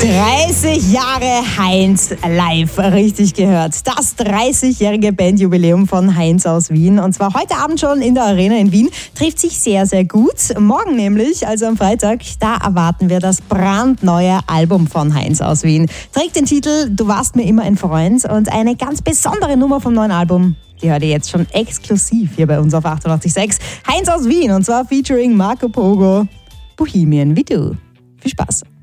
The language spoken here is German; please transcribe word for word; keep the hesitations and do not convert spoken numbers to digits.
dreißig Jahre Heinz live, richtig gehört. Das dreißigjährige Bandjubiläum von Heinz aus Wien. Und zwar heute Abend schon in der Arena in Wien. Trifft sich sehr, sehr gut. Morgen nämlich, also am Freitag, da erwarten wir das brandneue Album von Heinz aus Wien. Trägt den Titel Du warst mir immer ein Freund und eine ganz besondere Nummer vom neuen Album. Die hört ihr jetzt schon exklusiv hier bei uns auf achtundachtzig Komma sechs. Heinz aus Wien und zwar featuring Marco Pogo. Bohemian wie du. Viel Spaß.